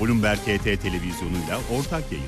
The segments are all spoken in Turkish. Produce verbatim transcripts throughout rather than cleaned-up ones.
Bloomberg H T televizyonuyla ortak yayın.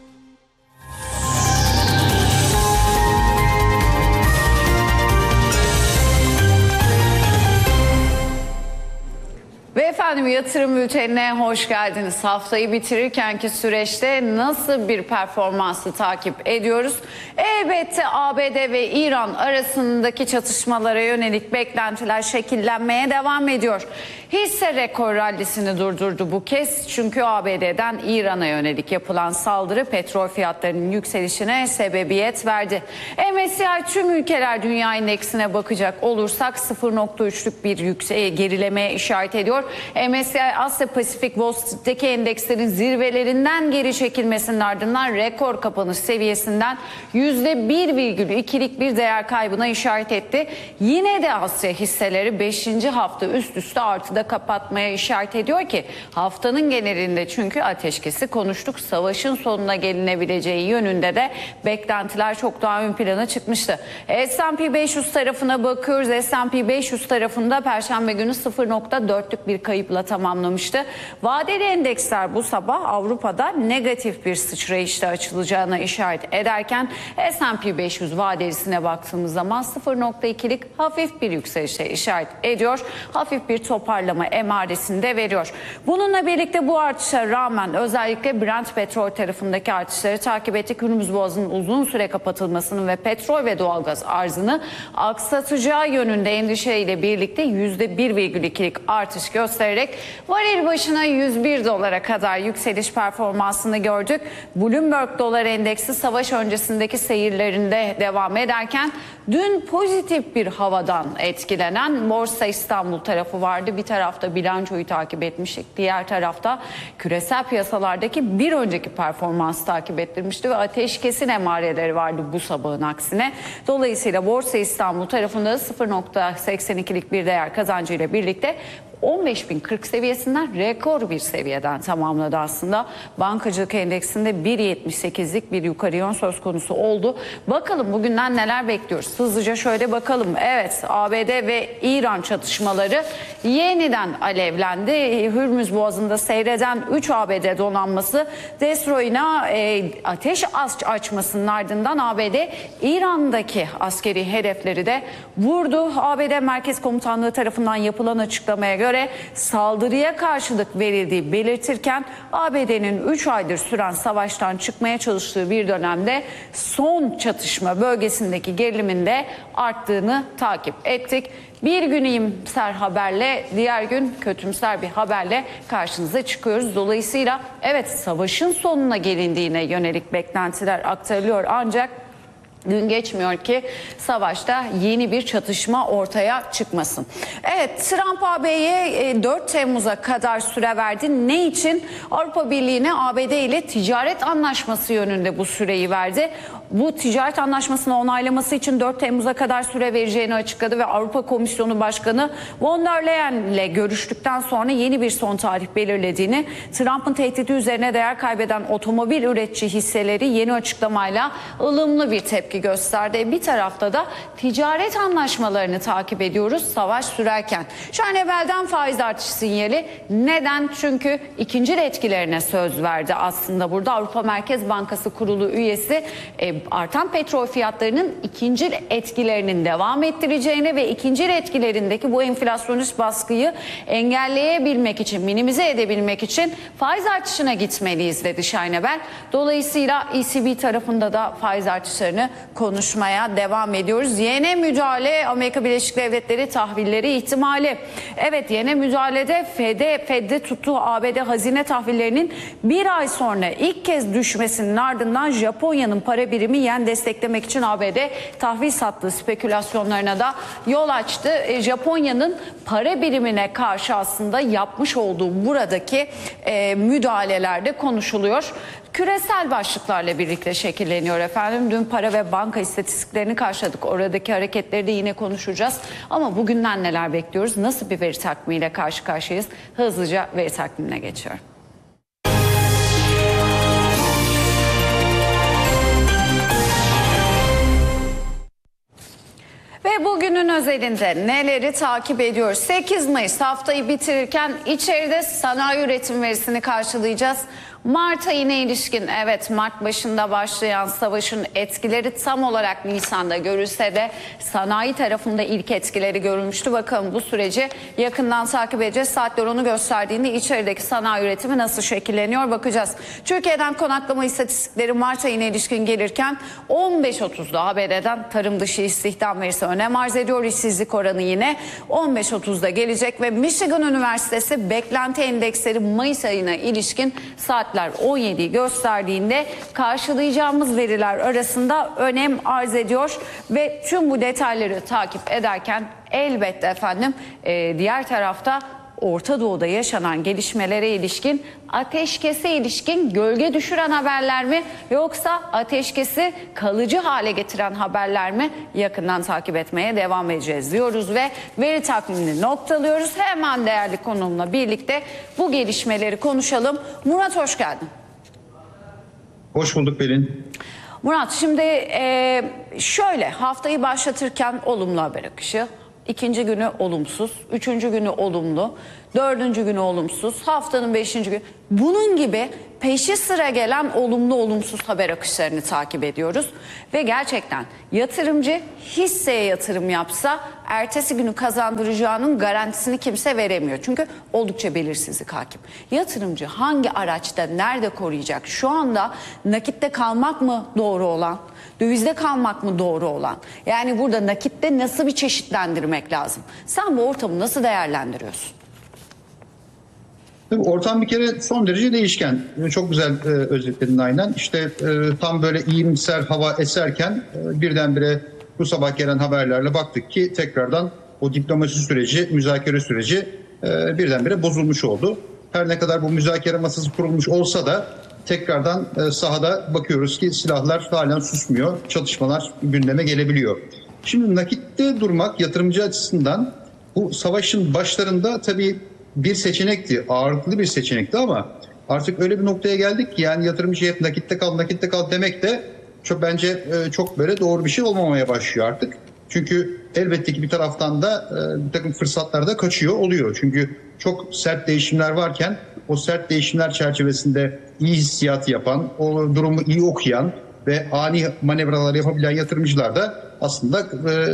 Ve efendim yatırım bültenine hoş geldiniz. Haftayı bitirirkenki süreçte nasıl bir performansı takip ediyoruz? Elbette A B D ve İran arasındaki çatışmalara yönelik beklentiler şekillenmeye devam ediyor. Hisse rekor rallisini durdurdu bu kez. Çünkü A B D'den İran'a yönelik yapılan saldırı petrol fiyatlarının yükselişine sebebiyet verdi. M S C I tüm ülkeler dünya endeksine bakacak olursak sıfır nokta üçlük bir yüksek gerilemeye işaret ediyor. M S C I Asya Pasifik Wall Street'teki endekslerin zirvelerinden geri çekilmesinin ardından rekor kapanış seviyesinden yüzde bir virgül ikilik bir değer kaybına işaret etti. Yine de Asya hisseleri beşinci hafta üst üste artıda kapatmaya işaret ediyor ki haftanın genelinde çünkü ateşkesi konuştuk. Savaşın sonuna gelinebileceği yönünde de beklentiler çok daha ön plana çıkmıştı. S and P beş yüz tarafına bakıyoruz. S and P beş yüz tarafında Perşembe günü sıfır nokta dörtlük bir kayıpla tamamlamıştı. Vadeli endeksler bu sabah Avrupa'da negatif bir sıçrayışta açılacağına işaret ederken S and P beş yüz vadelisine baktığımız zaman sıfır nokta ikilik hafif bir yükselişe işaret ediyor. Hafif bir toparlama emaresini de veriyor. Bununla birlikte bu artışa rağmen özellikle Brent petrol tarafındaki artışları takip ettik. Hürmüz Boğazı'nın uzun süre kapatılmasının ve petrol ve doğalgaz arzını aksatacağı yönünde endişeyle birlikte yüzde bir virgül ikilik artış göstererek varil başına yüz bir dolara kadar yükseliş performansını gördük. Bloomberg Dolar Endeksi savaş öncesindeki seyirlerinde devam ederken dün pozitif bir havadan etkilenen Borsa İstanbul tarafı vardı. Bir tarafta bilançoyu takip etmiştik. Diğer tarafta küresel piyasalardaki bir önceki performansı takip ettirmişti ve ateşkesin emareleri vardı bu sabahın aksine. Dolayısıyla Borsa İstanbul tarafında sıfır nokta seksen ikilik bir değer kazancıyla birlikte on beş bin kırk seviyesinden rekor bir seviyeden tamamladı aslında. Bankacılık endeksinde bir yetmiş sekizlik bir yukarı yön söz konusu oldu. Bakalım bugünden neler bekliyoruz? Hızlıca şöyle bakalım. Evet, A B D ve İran çatışmaları yeniden alevlendi. Hürmüz Boğazı'nda seyreden üç A B D donanması Destroy'una e, ateş açmasının ardından A B D İran'daki askeri hedefleri de vurdu. A B D Merkez Komutanlığı tarafından yapılan açıklamaya göre göre saldırıya karşılık verildiği belirtirken A B D'nin üç aydır süren savaştan çıkmaya çalıştığı bir dönemde son çatışma bölgesindeki gerilimin de arttığını takip ettik. Bir gün iyimser haberle, diğer gün kötümser bir haberle karşınıza çıkıyoruz. Dolayısıyla evet, savaşın sonuna gelindiğine yönelik beklentiler aktarılıyor ancak gün geçmiyor ki savaşta yeni bir çatışma ortaya çıkmasın. Evet, Trump A B'ye dört Temmuz'a kadar süre verdi. Ne için? Avrupa Birliği'ne A B D ile ticaret anlaşması yönünde bu süreyi verdi. Bu ticaret anlaşmasını onaylaması için dört Temmuz'a kadar süre vereceğini açıkladı ve Avrupa Komisyonu Başkanı von der Leyen ile görüştükten sonra yeni bir son tarih belirlediğini, Trump'ın tehdidi üzerine değer kaybeden otomobil üretici hisseleri yeni açıklamayla ılımlı bir tepki gösterdi. Bir tarafta da ticaret anlaşmalarını takip ediyoruz savaş sürerken. Şu an evvelden faiz artışı sinyali. Neden? Çünkü ikincil etkilerine söz verdi aslında burada. Avrupa Merkez Bankası Kurulu üyesi e, artan petrol fiyatlarının ikincil etkilerinin devam ettireceğini ve ikincil etkilerindeki bu enflasyonist baskıyı engelleyebilmek için, minimize edebilmek için faiz artışına gitmeliyiz dedi Scheinebel. Dolayısıyla E C B tarafında da faiz artışlarını konuşmaya devam ediyoruz. Yene müdahale, Amerika Birleşik Devletleri tahvilleri ihtimali. Evet, yene müdahalede Fed'e, Fed'de tuttuğu A B D hazine tahvillerinin bir ay sonra ilk kez düşmesinin ardından Japonya'nın para birimi yen desteklemek için A B D tahvil sattığı spekülasyonlarına da yol açtı. E, Japonya'nın para birimine karşı aslında yapmış olduğu buradaki e, müdahalelerde konuşuluyor. Küresel başlıklarla birlikte şekilleniyor efendim. Dün para ve banka istatistiklerini karşıladık. Oradaki hareketleri de yine konuşacağız. Ama bugünden neler bekliyoruz? Nasıl bir veri takvimiyle karşı karşıyayız? Hızlıca veri takvimine geçiyorum. Ve bugünün özelinde neleri takip ediyoruz? sekiz Mayıs haftayı bitirirken içeride sanayi üretim verisini karşılayacağız. Mart ayına ilişkin, evet, Mart başında başlayan savaşın etkileri tam olarak Nisan'da görülse de sanayi tarafında ilk etkileri görülmüştü. Bakalım bu süreci yakından takip edeceğiz. Saatler onu gösterdiğinde içerideki sanayi üretimi nasıl şekilleniyor bakacağız. Türkiye'den konaklama istatistikleri Mart ayına ilişkin gelirken on beş otuzda A B D'den tarım dışı istihdam verisi önem arz ediyor. İşsizlik oranı yine on beş otuzda gelecek ve Michigan Üniversitesi beklenti endeksleri Mayıs ayına ilişkin saatler on yediyi gösterdiğinde karşılayacağımız veriler arasında önem arz ediyor ve tüm bu detayları takip ederken elbette efendim e, diğer tarafta Orta Doğu'da yaşanan gelişmelere ilişkin, ateşkese ilişkin gölge düşüren haberler mi yoksa ateşkesi kalıcı hale getiren haberler mi, yakından takip etmeye devam edeceğiz diyoruz ve veri takvimini noktalıyoruz. Hemen değerli konuğumla birlikte bu gelişmeleri konuşalım. Murat, hoş geldin. Hoş bulduk Pelin. Murat, şimdi e, şöyle haftayı başlatırken olumlu haber akışı. İkinci günü olumsuz, üçüncü günü olumlu, dördüncü günü olumsuz, haftanın beşinci günü. Bunun gibi peşi sıra gelen olumlu olumsuz haber akışlarını takip ediyoruz. Ve gerçekten yatırımcı hisseye yatırım yapsa ertesi günü kazandıracağının garantisini kimse veremiyor. Çünkü oldukça belirsizlik hakim. Yatırımcı hangi araçta nerede koruyacak? Şu anda nakitte kalmak mı doğru olan? Dövizde kalmak mı doğru olan? Yani burada nakitte nasıl bir çeşitlendirmek lazım? Sen bu ortamı nasıl değerlendiriyorsun? Tabii ortam bir kere son derece değişken. Çok güzel e, özetledin aynen. İşte e, tam böyle iyimser hava eserken e, birdenbire bu sabah gelen haberlerle baktık ki tekrardan o diplomasi süreci, müzakere süreci e, birdenbire bozulmuş oldu. Her ne kadar bu müzakere masası kurulmuş olsa da tekrardan e, sahada bakıyoruz ki silahlar halen susmuyor. Çatışmalar gündeme gelebiliyor. Şimdi nakitte durmak yatırımcı açısından bu savaşın başlarında tabii bir seçenekti, ağırlıklı bir seçenekti ama artık öyle bir noktaya geldik ki yani yatırımcı hep nakitte kal, nakitte kal demek de çok bence çok böyle doğru bir şey olmamaya başlıyor artık. Çünkü elbette ki bir taraftan da bir takım fırsatlar da kaçıyor oluyor. Çünkü çok sert değişimler varken o sert değişimler çerçevesinde iyi hissiyat yapan, o durumu iyi okuyan ve ani manevralar yapabilen yatırımcılar da aslında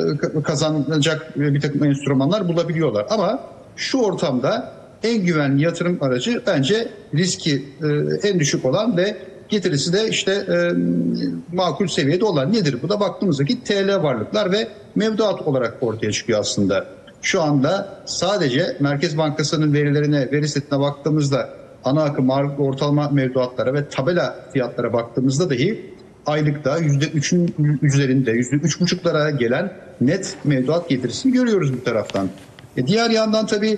kazanacak bir takım enstrümanlar bulabiliyorlar. Ama şu ortamda en güvenli yatırım aracı bence riski en düşük olan ve getirisi de işte makul seviyede olan nedir? Bu da baktığımızdaki T L varlıklar ve mevduat olarak ortaya çıkıyor aslında. Şu anda sadece Merkez Bankası'nın verilerine, veri setine baktığımızda ana akım ağırlıklı ortalama mevduatlara ve tabela fiyatlara baktığımızda dahi aylıkta yüzde üçün üzerinde yüzde üç buçuklara gelen net mevduat getirisini görüyoruz bir taraftan. E diğer yandan tabii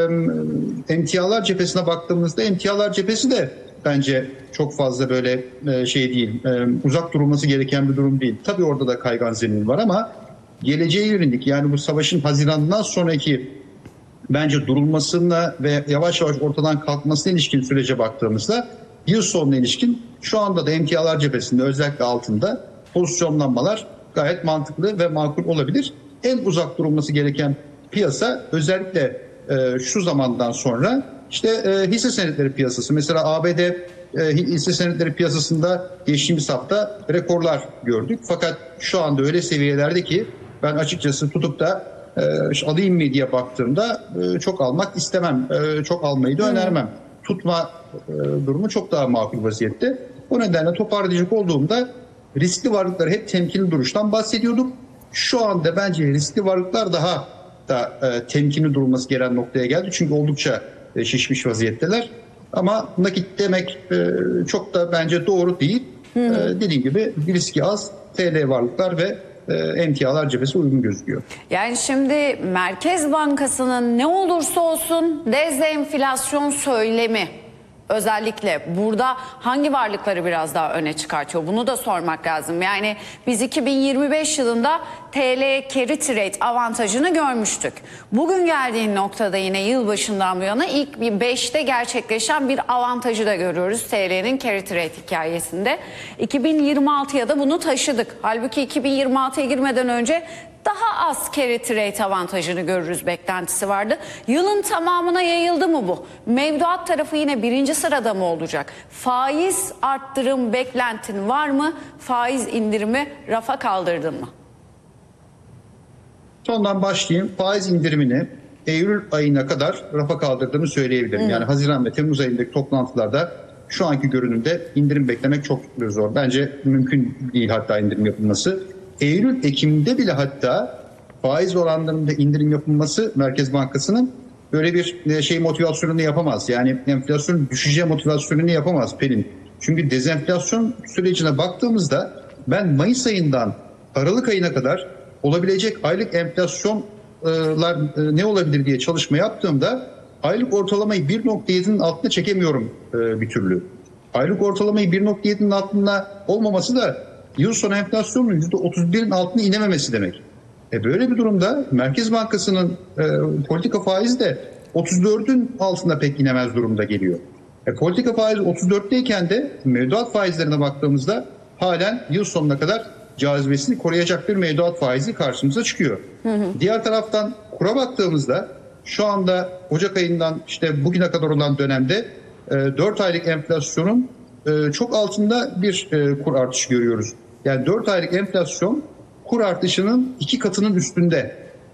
emtialar cephesine baktığımızda emtialar cephesi de bence çok fazla böyle şey değil, uzak durulması gereken bir durum değil. Tabii orada da kaygan zemin var ama geleceğe yönelik yani bu savaşın Haziran'dan sonraki bence durulmasına ve yavaş yavaş ortadan kalkmasına ilişkin sürece baktığımızda yıl sonuna ilişkin şu anda da emtialar cephesinde özellikle altında pozisyonlanmalar gayet mantıklı ve makul olabilir. En uzak durulması gereken piyasa özellikle e, şu zamandan sonra işte e, hisse senetleri piyasası. Mesela A B D e, hisse senetleri piyasasında geçtiğimiz hafta rekorlar gördük. Fakat şu anda öyle seviyelerde ki ben açıkçası tutup da e, alayım mı diye baktığımda e, çok almak istemem. E, çok almayı da önermem. Tutma e, durumu çok daha makul vaziyette. O nedenle toparlayacak olduğumda riskli varlıkları hep temkinli duruştan bahsediyorduk. Şu anda bence riskli varlıklar daha da e, temkinli durulması gereken noktaya geldi. Çünkü oldukça e, şişmiş vaziyetteler. Ama nakit demek e, çok da bence doğru değil. Hı hı. E, dediğim gibi riski az T L varlıklar ve e, emtialar cephesi uygun gözüküyor. Yani şimdi Merkez Bankası'nın ne olursa olsun dezenflasyon söylemi özellikle burada hangi varlıkları biraz daha öne çıkartıyor? Bunu da sormak lazım. Yani biz iki bin yirmi beş yılında T L carry trade avantajını görmüştük. Bugün geldiğin noktada yine yılbaşından bu yana ilk bir beşte gerçekleşen bir avantajı da görüyoruz T L'nin carry trade hikayesinde. iki bin yirmi altıya da bunu taşıdık. Halbuki iki bin yirmi altıya girmeden önce daha az carry trade avantajını görürüz beklentisi vardı. Yılın tamamına yayıldı mı bu? Mevduat tarafı yine birinci sırada mı olacak? Faiz arttırım beklentin var mı? Faiz indirimi rafa kaldırdın mı? Sondan başlayayım. Faiz indirimini Eylül ayına kadar rafa kaldırdığımı söyleyebilirim. Hmm. Yani Haziran ve Temmuz ayındaki toplantılarda şu anki görünümde indirim beklemek çok zor. Bence mümkün değil hatta indirim yapılması. Eylül, Ekim'de bile hatta faiz oranlarında indirim yapılması Merkez Bankası'nın böyle bir şey motivasyonunu yapamaz. Yani enflasyonun düşeceği motivasyonunu yapamaz Pelin. Çünkü dezenflasyon sürecine baktığımızda ben Mayıs ayından Aralık ayına kadar olabilecek aylık enflasyonlar ne olabilir diye çalışma yaptığımda aylık ortalamayı bir nokta yedi'nin altına çekemiyorum bir türlü. Aylık ortalamayı bir nokta yedi'nin altında olmaması da yıl sonu enflasyonun yüzde otuz bir'in altına inememesi demek. E böyle bir durumda Merkez Bankası'nın e, politika faizi de otuz dört'ün altında pek inemez durumda geliyor. E, politika faizi otuz dört'teyken de mevduat faizlerine baktığımızda halen yıl sonuna kadar cazibesini koruyacak bir mevduat faizi karşımıza çıkıyor. Hı hı. Diğer taraftan kura baktığımızda şu anda Ocak ayından işte bugüne kadar olan dönemde e, dört aylık enflasyonun e, çok altında bir e, kur artışı görüyoruz. Yani dört aylık enflasyon kur artışının iki katının üstünde.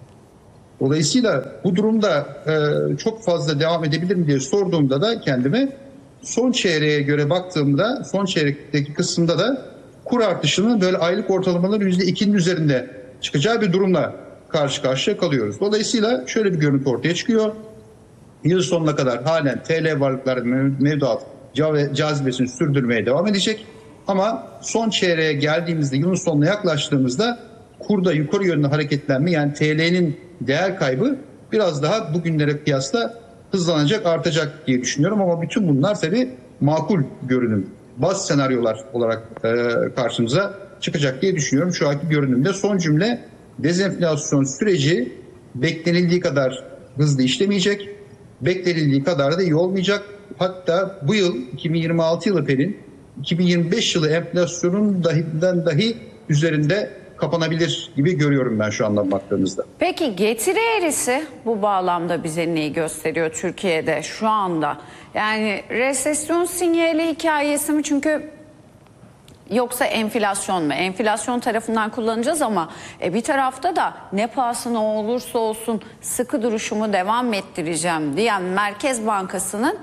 Dolayısıyla bu durumda e, çok fazla devam edebilir mi diye sorduğumda da kendime son çeyreğe göre baktığımda son çeyrekteki kısımda da kur artışının böyle aylık ortalamaların yüzde iki'nin üzerinde çıkacağı bir durumla karşı karşıya kalıyoruz. Dolayısıyla şöyle bir görüntü ortaya çıkıyor. Yıl sonuna kadar halen T L varlıkların mevduat cazibesini sürdürmeye devam edecek. Ama son çeyreğe geldiğimizde, yılın sonuna yaklaştığımızda kurda yukarı yönlü hareketlenme, yani T L'nin değer kaybı biraz daha bugünlere kıyasla hızlanacak, artacak diye düşünüyorum. Ama bütün bunlar tabii makul görünüm, baz senaryolar olarak e, karşımıza çıkacak diye düşünüyorum şu anki görünümde. Son cümle, dezenflasyon süreci beklenildiği kadar hızlı işlemeyecek, beklenildiği kadar da iyi olmayacak. Hatta bu yıl iki bin yirmi altı yılı Pelin, iki bin yirmi beş yılı enflasyonun dahinden dahi üzerinde kapanabilir gibi görüyorum ben şu anda baktığımızda. Peki getiri eğrisi bu bağlamda bize neyi gösteriyor Türkiye'de şu anda? Yani resesyon sinyali hikayesi mi? Çünkü yoksa enflasyon mu? Enflasyon tarafından kullanacağız ama e, bir tarafta da ne pahasına olursa olsun sıkı duruşumu devam ettireceğim diyen Merkez Bankası'nın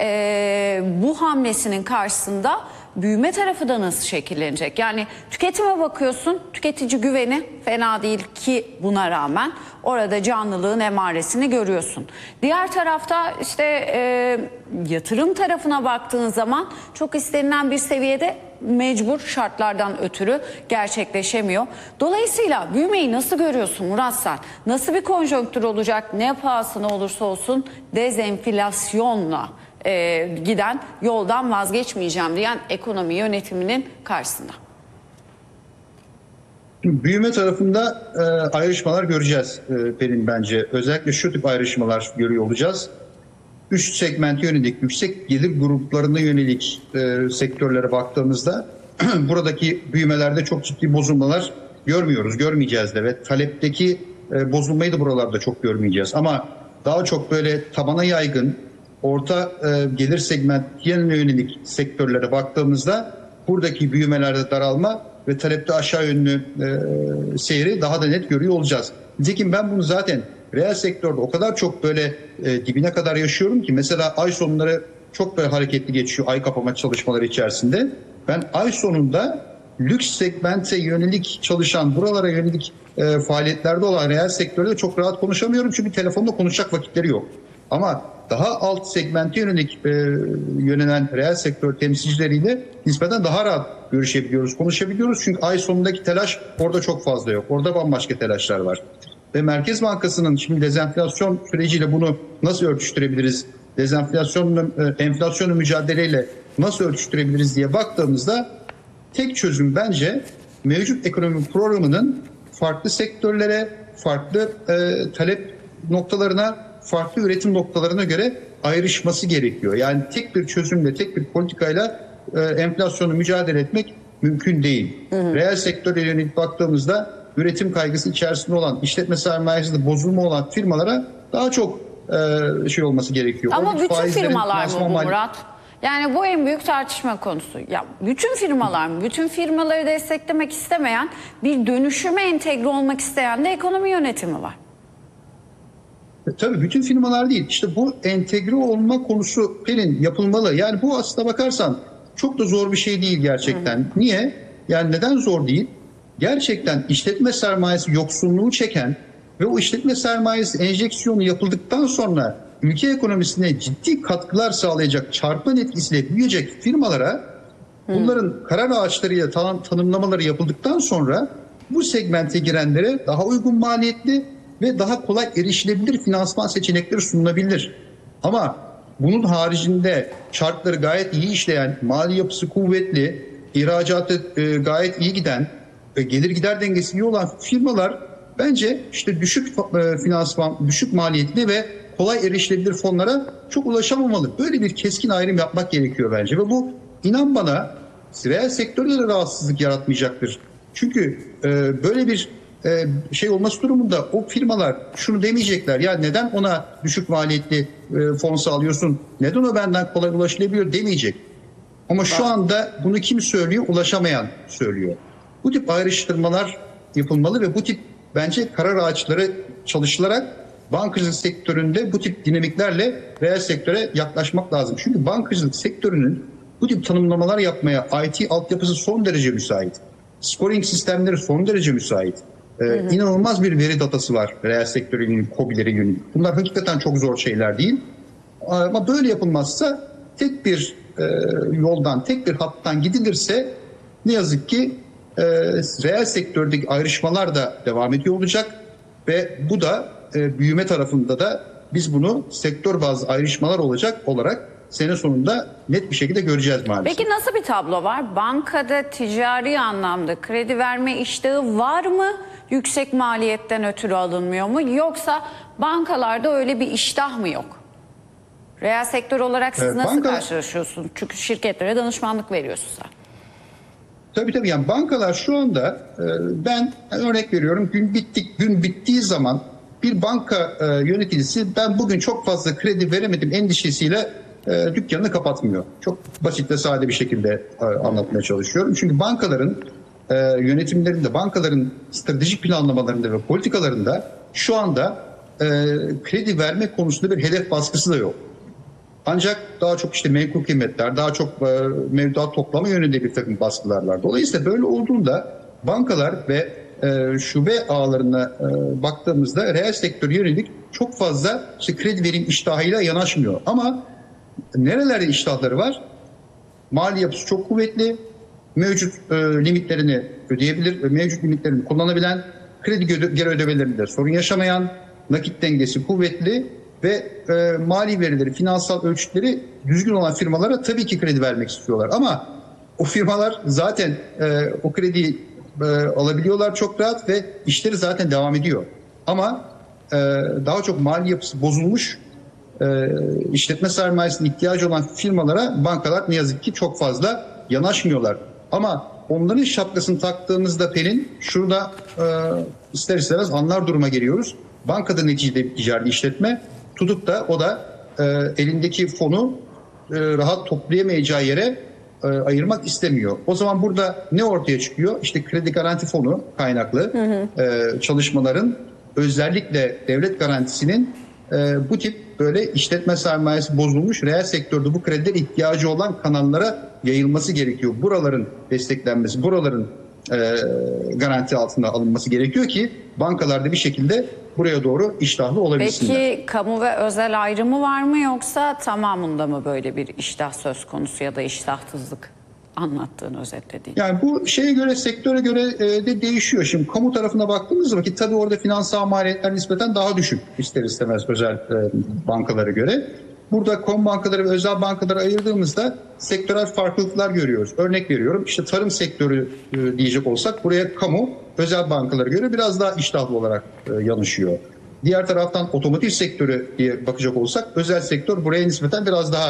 e, bu hamlesinin karşısında büyüme tarafı da nasıl şekillenecek? Yani tüketime bakıyorsun, tüketici güveni fena değil ki buna rağmen orada canlılığın emaresini görüyorsun. Diğer tarafta işte e, yatırım tarafına baktığın zaman çok istenilen bir seviyede mecbur şartlardan ötürü gerçekleşemiyor. Dolayısıyla büyümeyi nasıl görüyorsun Murat sen? Nasıl bir konjonktür olacak? Ne pahasına olursa olsun dezenflasyonla e, giden, yoldan vazgeçmeyeceğim diyen ekonomi yönetiminin karşısında. Büyüme tarafında e, ayrışmalar göreceğiz e, Pelin bence. Özellikle şu tip ayrışmalar görüyor olacağız. Üç segmente yönelik, yüksek gelir gruplarına yönelik e, sektörlere baktığımızda buradaki büyümelerde çok ciddi bozulmalar görmüyoruz, görmeyeceğiz de ve talepteki e, bozulmayı da buralarda çok görmeyeceğiz. Ama daha çok böyle tabana yaygın, orta e, gelir segmentine yönelik sektörlere baktığımızda buradaki büyümelerde daralma ve talepte aşağı yönlü e, seyri daha da net görüyor olacağız. Nitekim ben bunu zaten reel sektörde o kadar çok böyle e, dibine kadar yaşıyorum ki mesela ay sonları çok böyle hareketli geçiyor ay kapama çalışmaları içerisinde. Ben ay sonunda lüks segmente yönelik çalışan, buralara yönelik e, faaliyetlerde olan reel sektörde çok rahat konuşamıyorum çünkü telefonda konuşacak vakitleri yok. Ama daha alt segmente yönelik e, yönelen reel sektör temsilcileriyle nispeten daha rahat görüşebiliyoruz, konuşabiliyoruz. Çünkü ay sonundaki telaş orada çok fazla yok. Orada bambaşka telaşlar var. Ve Merkez Bankası'nın şimdi dezenflasyon süreciyle bunu nasıl örtüştürebiliriz? Dezenflasyonla, enflasyonla mücadeleyle nasıl örtüştürebiliriz diye baktığımızda tek çözüm bence mevcut ekonomi programının farklı sektörlere, farklı e, talep noktalarına, farklı üretim noktalarına göre ayrışması gerekiyor. Yani tek bir çözümle, tek bir politikayla e, enflasyonu mücadele etmek mümkün değil. Hı hı. Reel sektöre yönelik baktığımızda üretim kaygısı içerisinde olan, işletme sermayesinde bozulma olan firmalara daha çok e, şey olması gerekiyor. Ama Oradaki bütün faizlerin firmalar mı finansman bu mali- Murat? Yani bu en büyük tartışma konusu. Ya bütün firmalar mı? Bütün firmaları desteklemek istemeyen, bir dönüşüme entegre olmak isteyen de ekonomi yönetimi var. Tabii bütün firmalar değil. İşte bu entegre olma konusu Pelin yapılmalı. Yani bu aslına bakarsan çok da zor bir şey değil gerçekten. Hı. Niye? Yani neden zor değil? Gerçekten işletme sermayesi yoksunluğu çeken ve o işletme sermayesi enjeksiyonu yapıldıktan sonra ülke ekonomisine ciddi katkılar sağlayacak, çarpan etkisiyle büyüyecek firmalara bunların karar ağaçlarıyla tan- tanımlamaları yapıldıktan sonra bu segmente girenlere daha uygun maliyetli ve daha kolay erişilebilir finansman seçenekleri sunulabilir. Ama bunun haricinde şartları gayet iyi işleyen, mali yapısı kuvvetli, ihracatı e, gayet iyi giden ve gelir gider dengesi iyi olan firmalar bence işte düşük e, finansman, düşük maliyetli ve kolay erişilebilir fonlara çok ulaşamamalı. Böyle bir keskin ayrım yapmak gerekiyor bence ve bu inan bana reel sektörde de rahatsızlık yaratmayacaktır. Çünkü e, böyle bir e, şey olması durumunda o firmalar şunu demeyecekler, ya neden ona düşük maliyetli e, fon sağlıyorsun, neden o benden kolay ulaşılabiliyor demeyecek. Ama şu anda bunu kim söylüyor? Ulaşamayan söylüyor. Bu tip ayrıştırmalar yapılmalı ve bu tip bence karar ağaçları çalışılarak bankacılık sektöründe bu tip dinamiklerle reel sektöre yaklaşmak lazım. Çünkü bankacılık sektörünün bu tip tanımlamalar yapmaya I T altyapısı son derece müsait. Scoring sistemleri son derece müsait. Ee, hı hı. İnanılmaz bir veri datası var reel sektöre yönelik, KOBİ'lere yönelik. Bunlar hakikaten çok zor şeyler değil. Ama böyle yapılmazsa tek bir e, yoldan, tek bir hattan gidilirse ne yazık ki e, reel sektördeki ayrışmalar da devam ediyor olacak ve bu da e, büyüme tarafında da biz bunu sektör bazlı ayrışmalar olacak olarak sene sonunda net bir şekilde göreceğiz maalesef. Peki nasıl bir tablo var? Bankada ticari anlamda kredi verme iştahı var mı? Yüksek maliyetten ötürü alınmıyor mu? Yoksa bankalarda öyle bir iştah mı yok? Reel sektör olarak siz evet, nasıl banka... karşılaşıyorsunuz? Çünkü şirketlere danışmanlık veriyorsunuz sen. Tabii tabii, yani bankalar şu anda ben örnek veriyorum, gün bittik gün bittiği zaman bir banka yöneticisi ben bugün çok fazla kredi veremedim endişesiyle dükkanını kapatmıyor. Çok basit ve sade bir şekilde anlatmaya çalışıyorum. Çünkü bankaların yönetimlerinde, bankaların stratejik planlamalarında ve politikalarında şu anda kredi verme konusunda bir hedef baskısı da yok. Ancak daha çok işte menkul kıymetler, daha çok e, mevduat toplama yönünde bir takım baskılar var. Dolayısıyla böyle olduğunda bankalar ve e, şube ağlarına e, baktığımızda reel sektöre yönelik çok fazla işte kredi verim iştahıyla yanaşmıyor. Ama nerelerde iştahları var? Mali yapısı çok kuvvetli, mevcut e, limitlerini ödeyebilir, mevcut limitlerini kullanabilen, kredi geri ödemelerinde sorun yaşamayan, nakit dengesi kuvvetli ve e, mali verileri, finansal ölçütleri düzgün olan firmalara tabii ki kredi vermek istiyorlar. Ama o firmalar zaten e, o krediyi e, alabiliyorlar çok rahat ve işleri zaten devam ediyor. Ama e, daha çok mali yapısı bozulmuş, e, işletme sermayesine ihtiyacı olan firmalara bankalar ne yazık ki çok fazla yanaşmıyorlar. Ama onların şapkasını taktığımızda Pelin, şurada e, ister istemez anlar duruma geliyoruz. Bankada neticede bir ticari işletme tutup da o da e, elindeki fonu e, rahat toplayamayacağı yere e, ayırmak istemiyor. O zaman burada ne ortaya çıkıyor? İşte kredi garanti fonu kaynaklı hı hı. E, çalışmaların özellikle devlet garantisinin e, bu tip böyle işletme sermayesi bozulmuş reel sektörde bu krediler ihtiyacı olan kanallara yayılması gerekiyor. Buraların desteklenmesi, buraların e, garanti altına alınması gerekiyor ki bankalarda bir şekilde buraya doğru iştahlı olabilsinler. Peki kamu ve özel ayrımı var mı, yoksa tamamında mı böyle bir iştah söz konusu ya da iştahsızlık anlattığın, özetlediğin? Yani bu şeye göre, sektöre göre de değişiyor. Şimdi kamu tarafına baktığımız vakit tabii orada finansal maliyetler nispeten daha düşük ister istemez özel bankalara göre. Burada kamu bankaları ve özel bankaları ayırdığımızda sektörel farklılıklar görüyoruz. Örnek veriyorum, işte tarım sektörü diyecek olsak buraya kamu özel bankalara göre biraz daha iştahlı olarak yanaşıyor. Diğer taraftan otomotiv sektörü diye bakacak olsak özel sektör buraya nispeten biraz daha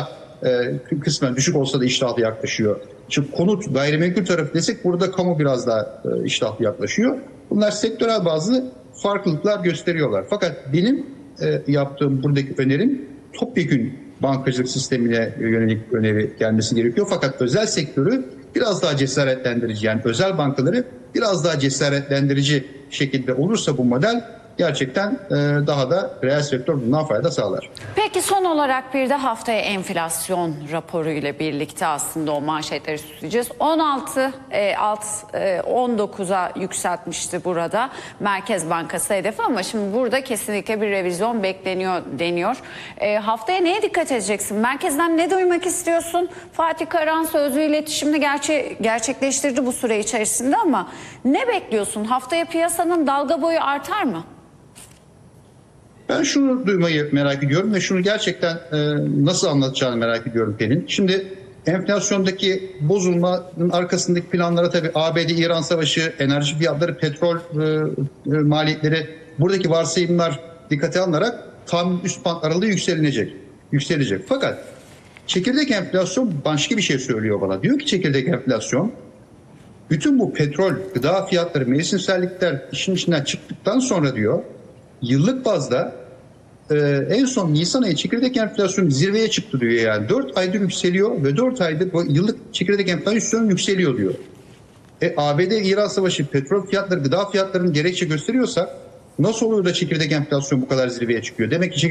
e, kısmen düşük olsa da iştahlı yaklaşıyor. Şimdi konut, gayrimenkul tarafı desek burada kamu biraz daha e, iştahlı yaklaşıyor. Bunlar sektörel bazı farklılıklar gösteriyorlar. Fakat benim e, yaptığım buradaki önerim topyekün bankacılık sistemine yönelik öneri gelmesi gerekiyor. Fakat özel sektörü biraz daha cesaretlendirici, yani özel bankaları biraz daha cesaretlendirici şekilde olursa bu model gerçekten e, daha da reel sektör bundan fayda sağlar. Peki son olarak bir de haftaya enflasyon raporu ile birlikte aslında o manşetleri süsleyeceğiz. on altı e, alt e, on dokuza yükseltmişti burada Merkez Bankası hedefi, ama şimdi burada kesinlikle bir revizyon bekleniyor deniyor. E, haftaya neye dikkat edeceksin? Merkezden ne duymak istiyorsun? Fatih Karahan sözlü iletişimini gerçe gerçekleştirdi bu süre içerisinde, ama ne bekliyorsun? Haftaya piyasanın dalga boyu artar mı? Ben şunu duymayı merak ediyorum ve şunu gerçekten e, nasıl anlatacağını merak ediyorum Pelin. Şimdi enflasyondaki bozulmanın arkasındaki planlara tabii A B D-İran savaşı, enerji fiyatları, petrol e, e, maliyetleri, buradaki varsayımlar dikkate alınarak tahmin üst band aralığı yükselecek. Yükselecek. Fakat çekirdek enflasyon başka bir şey söylüyor bana. Diyor ki çekirdek enflasyon bütün bu petrol, gıda fiyatları, mevsimsellikler işin içinden çıktıktan sonra diyor yıllık bazda e, en son Nisan ayı çekirdek enflasyon zirveye çıktı diyor yani. dört aydır yükseliyor ve dört aydır bu yıllık çekirdek enflasyon yükseliyor diyor. E, A B D-İran savaşı, petrol fiyatları, gıda fiyatlarının gerekçe gösteriyorsa nasıl oluyor da çekirdek enflasyon bu kadar zirveye çıkıyor? Demek ki